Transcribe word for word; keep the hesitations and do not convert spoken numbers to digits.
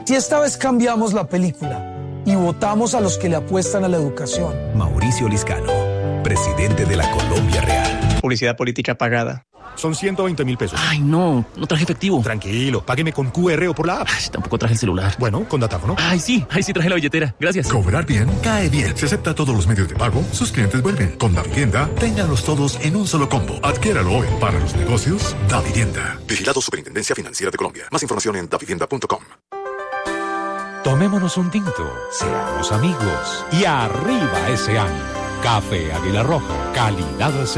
Si esta vez cambiamos la película y votamos a los que le apuestan a la educación. Mauricio Liscano, presidente de la Colombia Real. Publicidad política pagada. Son ciento veinte mil pesos. Ay, no, no traje efectivo. Tranquilo, págueme con Q R o por la app. Ay, tampoco traje el celular. Bueno, con datáfono. Ay, sí, ay, sí traje la billetera. Gracias. Cobrar bien, cae bien. Se acepta todos los medios de pago, sus clientes vuelven. Con Davivienda, ténganlos todos en un solo combo. Adquiéralo hoy. Para los negocios, Davivienda. Vigilado Superintendencia Financiera de Colombia. Más información en davivienda punto com. Tomémonos un tinto, seamos amigos y arriba ese año. Café Águila Roja, calidad